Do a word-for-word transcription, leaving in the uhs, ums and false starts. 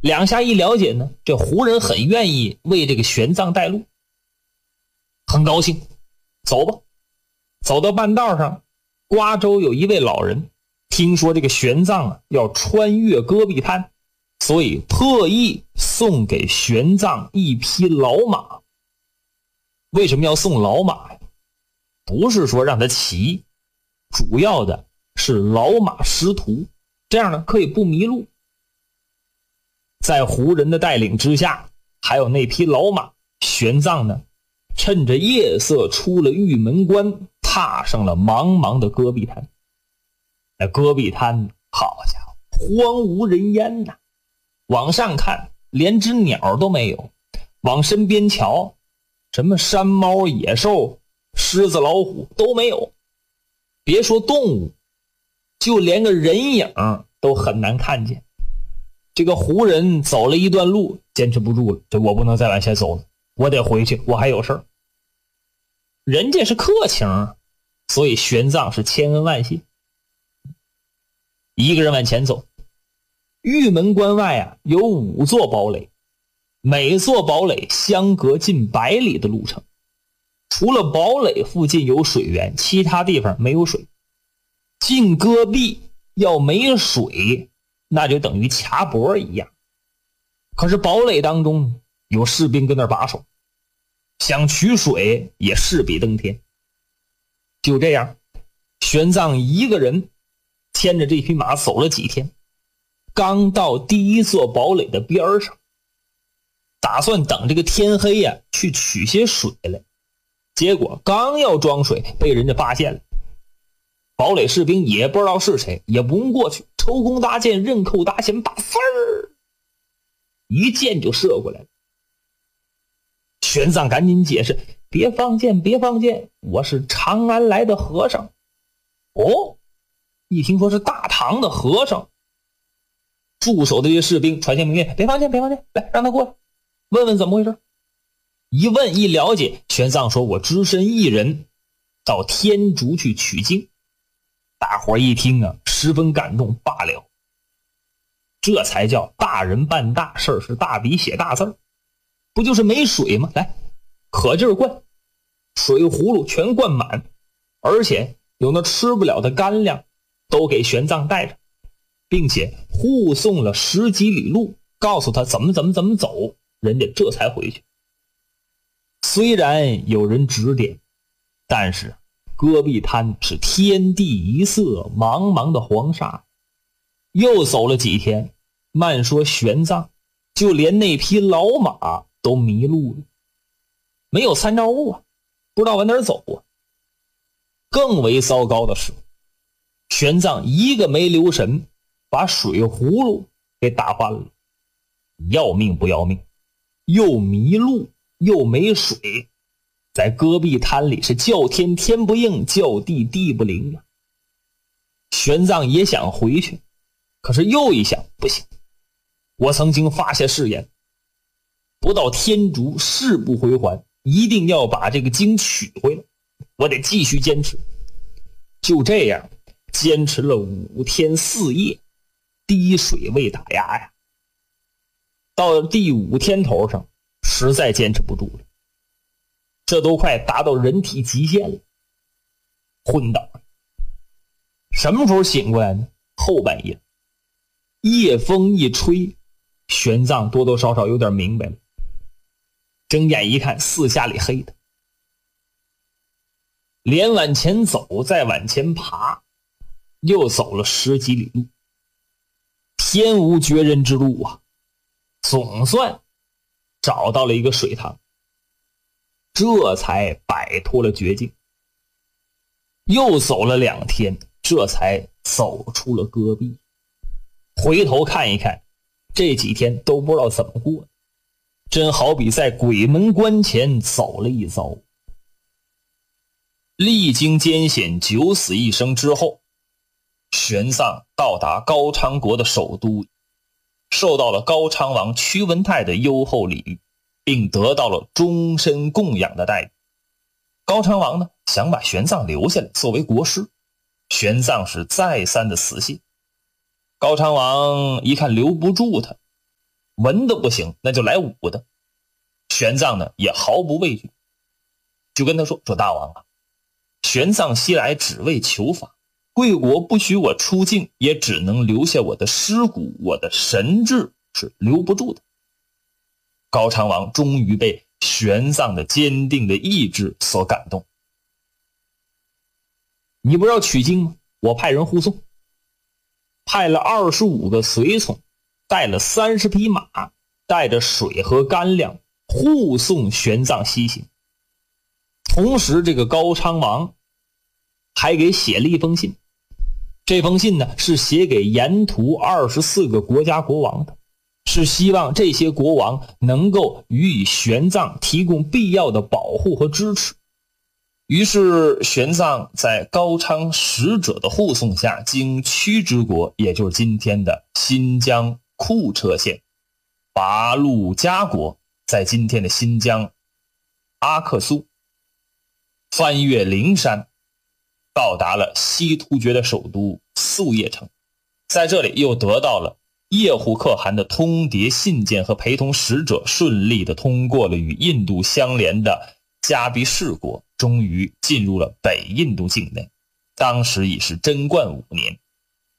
两下一了解呢，这胡人很愿意为这个玄奘带路，很高兴，走吧。走到半道上，瓜州有一位老人听说这个玄奘啊要穿越戈壁滩，所以特意送给玄奘一匹老马。为什么要送老马呀？不是说让他骑，主要的是老马识途，这样呢可以不迷路。在胡人的带领之下，还有那匹老马，玄奘呢趁着夜色出了玉门关，踏上了茫茫的戈壁滩。那戈壁滩好家伙，荒无人烟呐、啊！往上看连只鸟都没有，往身边瞧，什么山猫野兽狮子老虎都没有，别说动物，就连个人影都很难看见。这个胡人走了一段路，坚持不住了，这我不能再往前走了，我得回去，我还有事儿。人家是客情，所以玄奘是千恩万谢。一个人往前走，玉门关外啊有五座堡垒，每座堡垒相隔近百里的路程。除了堡垒附近有水源，其他地方没有水。进戈壁要没水，那就等于卡脖一样。可是堡垒当中有士兵跟那儿把守，想取水也势比登天。就这样，玄奘一个人牵着这匹马走了几天，刚到第一座堡垒的边上，打算等这个天黑呀、啊、去取些水来。结果刚要装水，被人家发现了。堡垒士兵也不知道是谁，也不用过去，抽弓搭箭，刃扣搭弦，把丝儿一箭就射过来了。玄奘赶紧解释，别放箭，别放箭，我是长安来的和尚。哦，一听说是大唐的和尚，驻守的这些士兵传下命令，别放箭，别放箭，来让他过来，问问怎么回事。一问一了解，玄奘说，我只身一人到天竺去取经。大伙一听啊，十分感动，罢了，这才叫大人办大事，是大笔写大字，不就是没水吗？来，可劲儿灌，水葫芦全灌满，而且有那吃不了的干粮都给玄奘带着，并且护送了十几里路，告诉他怎么怎么怎么走，人家这才回去。虽然有人指点，但是戈壁滩是天地一色，茫茫的黄沙。又走了几天，慢说玄奘就连那匹老马都迷路了，没有参照物啊，不知道往哪儿走啊。更为糟糕的是，玄奘一个没留神，把水葫芦给打翻了，要命不要命，又迷路又没水，在戈壁滩里是叫天天不应，叫地地不灵啊。玄奘也想回去，可是又一想，不行，我曾经发下誓言，不到天竺誓不回还，一定要把这个经取回来，我得继续坚持。就这样坚持了五天四夜，滴水未打牙呀。到第五天头上，实在坚持不住了，这都快达到人体极限了，昏倒了。什么时候醒过来呢？后半夜，夜风一吹，玄奘多多少少有点明白了。睁眼一看，四下里黑的，连往前走，再往前爬，又走了十几里路，天无绝人之路啊！总算找到了一个水塘，这才摆脱了绝境。又走了两天，这才走出了戈壁。回头看一看，这几天都不知道怎么过的，真好比在鬼门关前走了一遭。历经艰险，九死一生之后，玄奘到达高昌国的首都，受到了高昌王屈文泰的优厚礼遇，并得到了终身供养的待遇。高昌王呢，想把玄奘留下来作为国师，玄奘是再三的死心。高昌王一看留不住他， 文的不行，那就来武的。玄奘呢也毫不畏惧，就跟他说说大王啊，玄奘西来只为求法，贵国不许我出境，也只能留下我的尸骨，我的神志是留不住的。高昌王终于被玄奘的坚定的意志所感动。你不是要取经吗？我派人护送，派了二十五个随从，带了三十匹马，带着水和干粮，护送玄奘西行。同时这个高昌王还给写了一封信，这封信呢是写给沿途二十四个国家国王的，是希望这些国王能够予以玄奘提供必要的保护和支持。于是玄奘在高昌使者的护送下，经屈之国，也就是今天的新疆库车县，拔陆加国，在今天的新疆阿克苏，翻越灵山，到达了西突厥的首都宿叶城。在这里又得到了叶护可汗的通牒信件和陪同使者，顺利地通过了与印度相连的加比士国，终于进入了北印度境内。当时已是贞观五年，